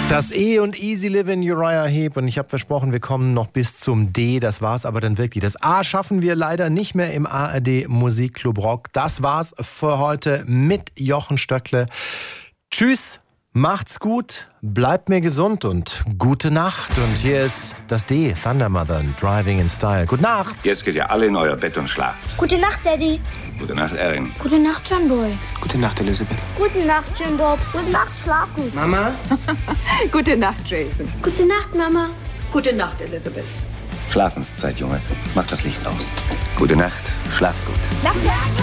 Das E und Easy Living, Uriah Heep. Und ich habe versprochen, wir kommen noch bis zum D. Das war's aber dann wirklich. Das A schaffen wir leider nicht mehr im ARD Musikclub Rock. Das war's für heute mit Jochen Stöckle. Tschüss, macht's gut, bleibt mir gesund und gute Nacht. Und hier ist das D, Thunder Mother, Driving in Style. Gute Nacht. Jetzt geht ihr alle in euer Bett und schlaft. Gute Nacht, Daddy. Gute Nacht, Erin. Gute Nacht, John Boy. Gute Nacht, Elizabeth. Gute Nacht, Jim Bob. Gute Nacht, schlaf gut. Mama? Gute Nacht, Jason. Gute Nacht, Mama. Gute Nacht, Elizabeth. Schlafenszeit, Junge. Macht das Licht aus. Gute Nacht, schlaf gut. Nacht.